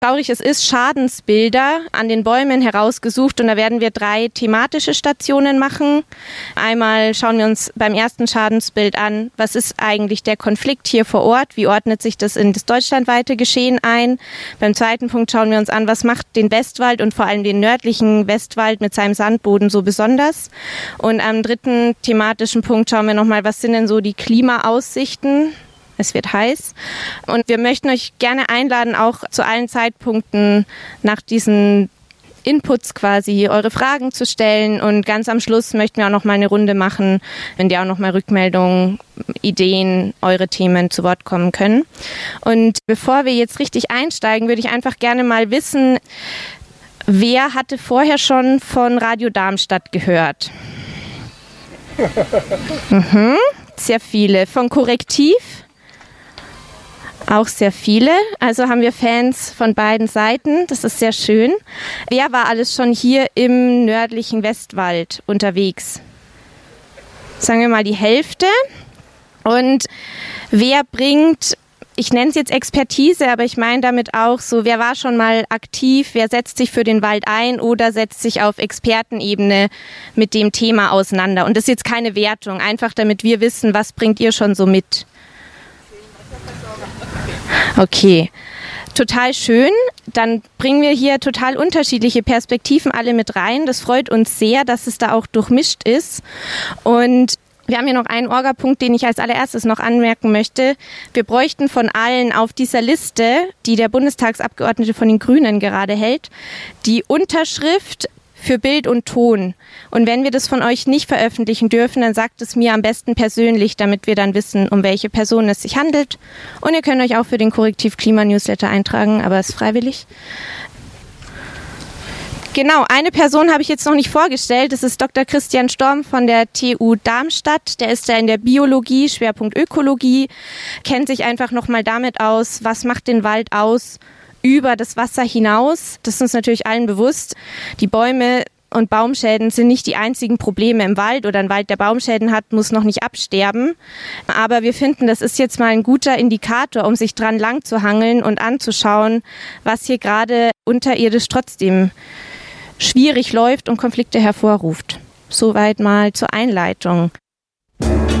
traurig es ist, Schadensbilder an den Bäumen herausgesucht und da werden wir 3 thematische Stationen machen. Einmal schauen wir uns beim ersten Schadensbild an, was ist eigentlich der Konflikt hier vor Ort, wie ordnet sich das in das deutschlandweite Geschehen ein. Beim zweiten Punkt schauen wir uns an, was macht den Westwald und vor allem den nördlichen Westwald mit seinem Sandboden so besonders. Und am dritten thematischen Punkt schauen wir nochmal, was sind denn so die Klimaaussichten. Es wird heiß und wir möchten euch gerne einladen, auch zu allen Zeitpunkten nach diesen Inputs quasi eure Fragen zu stellen und ganz am Schluss möchten wir auch noch mal eine Runde machen, in der auch noch mal Rückmeldungen, Ideen, eure Themen zu Wort kommen können. Und bevor wir jetzt richtig einsteigen, würde ich einfach gerne mal wissen, wer hatte vorher schon von Radio Darmstadt gehört? Sehr viele. Von Korrektiv? Auch sehr viele. Also haben wir Fans von beiden Seiten. Das ist sehr schön. Wer war alles schon hier im nördlichen Westwald unterwegs? Sagen wir mal die Hälfte. Und wer bringt, ich nenne es jetzt Expertise, aber ich meine damit auch so, wer war schon mal aktiv, wer setzt sich für den Wald ein oder setzt sich auf Expertenebene mit dem Thema auseinander? Und das ist jetzt keine Wertung, einfach damit wir wissen, was bringt ihr schon so mit? Okay, total schön. Dann bringen wir hier total unterschiedliche Perspektiven alle mit rein. Das freut uns sehr, dass es da auch durchmischt ist. Und wir haben hier noch einen Orga-Punkt, den ich als allererstes noch anmerken möchte. Wir bräuchten von allen auf dieser Liste, die der Bundestagsabgeordnete von den Grünen gerade hält, die Unterschrift für Bild und Ton. Und wenn wir das von euch nicht veröffentlichen dürfen, dann sagt es mir am besten persönlich, damit wir dann wissen, um welche Person es sich handelt. Und ihr könnt euch auch für den Korrektiv Klima Newsletter eintragen, aber es ist freiwillig. Genau, eine Person habe ich jetzt noch nicht vorgestellt. Das ist Dr. Christian Storm von der TU Darmstadt. Der ist da in der Biologie, Schwerpunkt Ökologie, kennt sich einfach nochmal damit aus, was macht den Wald aus, über das Wasser hinaus. Das ist uns natürlich allen bewusst. Die Bäume und Baumschäden sind nicht die einzigen Probleme im Wald oder ein Wald, der Baumschäden hat, muss noch nicht absterben. Aber wir finden, das ist jetzt mal ein guter Indikator, um sich dran lang zu hangeln und anzuschauen, was hier gerade unterirdisch trotzdem schwierig läuft und Konflikte hervorruft. Soweit mal zur Einleitung.